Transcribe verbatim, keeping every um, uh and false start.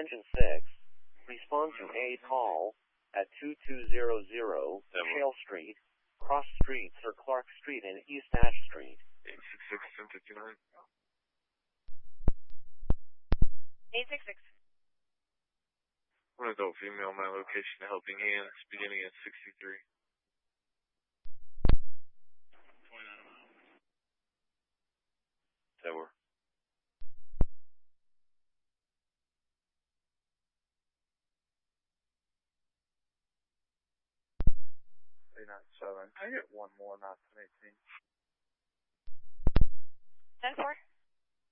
Engine six, respond to a call at two two zero zero Shale Street, Cross Street, Sir Clark Street, and East Ash Street. eight six six, ten fifty-nine. eight six six. One adult female, my location, Helping Hands, beginning at sixty-three. twenty-nine miles. Tower. three nine seven. Can I get one more, not ten eighteen? ten four.